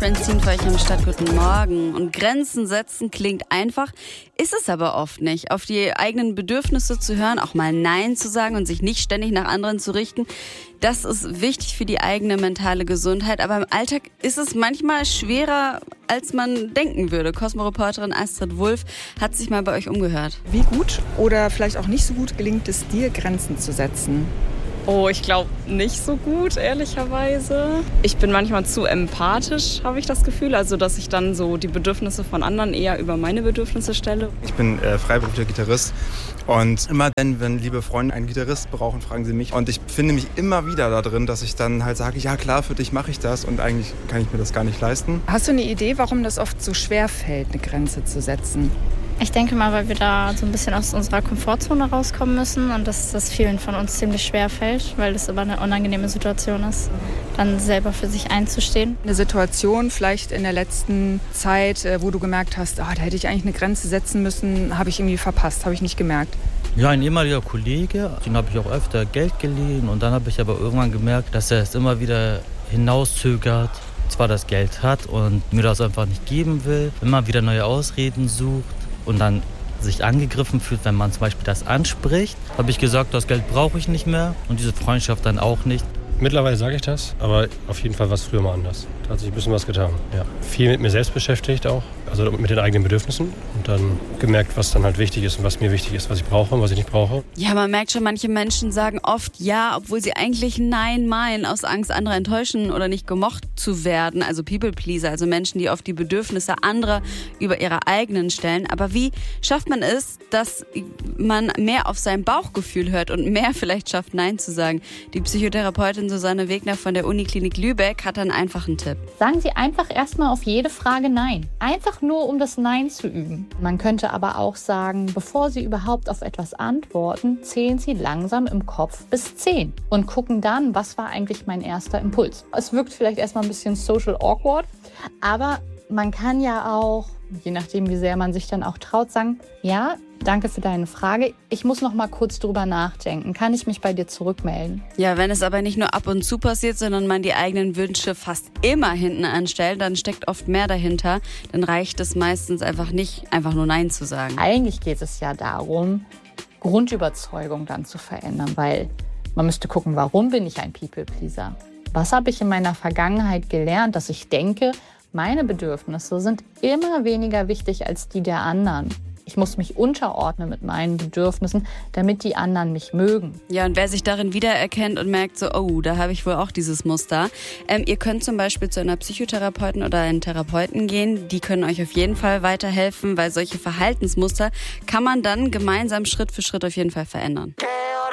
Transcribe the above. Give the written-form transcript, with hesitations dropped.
Francine für euch am Start. Guten Morgen. Und Grenzen setzen klingt einfach, ist es aber oft nicht. Auf die eigenen Bedürfnisse zu hören, auch mal Nein zu sagen und sich nicht ständig nach anderen zu richten, das ist wichtig für die eigene mentale Gesundheit. Aber im Alltag ist es manchmal schwerer, als man denken würde. Cosmo-Reporterin Astrid Wulff hat sich mal bei euch umgehört. Wie gut oder vielleicht auch nicht so gut gelingt es dir, Grenzen zu setzen? Oh, ich glaube nicht so gut, ehrlicherweise. Ich bin manchmal zu empathisch, habe ich das Gefühl. Also, dass ich dann so die Bedürfnisse von anderen eher über meine Bedürfnisse stelle. Ich bin freiberuflicher Gitarrist und immer dann, wenn liebe Freunde einen Gitarrist brauchen, fragen sie mich. Und ich finde mich immer wieder da drin, dass ich dann halt sage, ja klar, für dich mache ich das und eigentlich kann ich mir das gar nicht leisten. Hast du eine Idee, warum das oft so schwer fällt, eine Grenze zu setzen? Ich denke mal, weil wir da so ein bisschen aus unserer Komfortzone rauskommen müssen und dass das vielen von uns ziemlich schwer fällt, weil das aber eine unangenehme Situation ist, dann selber für sich einzustehen. Eine Situation vielleicht in der letzten Zeit, wo du gemerkt hast, da hätte ich eigentlich eine Grenze setzen müssen, habe ich irgendwie verpasst, habe ich nicht gemerkt. Ja, ein ehemaliger Kollege, den habe ich auch öfter Geld geliehen und dann habe ich aber irgendwann gemerkt, dass er es immer wieder hinauszögert, zwar das Geld hat und mir das einfach nicht geben will, immer wieder neue Ausreden sucht. Und dann sich angegriffen fühlt, wenn man zum Beispiel das anspricht, habe ich gesagt, das Geld brauche ich nicht mehr und diese Freundschaft dann auch nicht. Mittlerweile sage ich das, aber auf jeden Fall war es früher mal anders. Da hat sich ein bisschen was getan. Ja. Viel mit mir selbst beschäftigt auch, also mit den eigenen Bedürfnissen und dann gemerkt, was dann halt wichtig ist und was mir wichtig ist, was ich brauche und was ich nicht brauche. Ja, man merkt schon, manche Menschen sagen oft ja, obwohl sie eigentlich Nein meinen, aus Angst, andere enttäuschen oder nicht gemocht zu werden. Also People-Pleaser, also Menschen, die oft die Bedürfnisse anderer über ihre eigenen stellen. Aber wie schafft man es, dass man mehr auf sein Bauchgefühl hört und mehr vielleicht schafft, Nein zu sagen? Die Psychotherapeutin Susanne Wegner von der Uniklinik Lübeck hat einen einfachen Tipp. Sagen Sie einfach erstmal auf jede Frage Nein. Einfach nur, um das Nein zu üben. Man könnte aber auch sagen, bevor Sie überhaupt auf etwas antworten, zählen Sie langsam im Kopf bis 10 und gucken dann, was war eigentlich mein erster Impuls. Es wirkt vielleicht erstmal ein bisschen social awkward, aber man kann ja auch, je nachdem wie sehr man sich dann auch traut, sagen, ja, danke für deine Frage. Ich muss noch mal kurz drüber nachdenken. Kann ich mich bei dir zurückmelden? Ja, wenn es aber nicht nur ab und zu passiert, sondern man die eigenen Wünsche fast immer hinten anstellt, dann steckt oft mehr dahinter. Dann reicht es meistens einfach nicht, einfach nur Nein zu sagen. Eigentlich geht es ja darum, Grundüberzeugung dann zu verändern, weil man müsste gucken, warum bin ich ein People-Pleaser? Was habe ich in meiner Vergangenheit gelernt, dass ich denke, meine Bedürfnisse sind immer weniger wichtig als die der anderen. Ich muss mich unterordnen mit meinen Bedürfnissen, damit die anderen mich mögen. Ja, und wer sich darin wiedererkennt und merkt so, oh, da habe ich wohl auch dieses Muster. Ihr könnt zum Beispiel zu einer Psychotherapeutin oder einen Therapeuten gehen. Die können euch auf jeden Fall weiterhelfen, weil solche Verhaltensmuster kann man dann gemeinsam Schritt für Schritt auf jeden Fall verändern.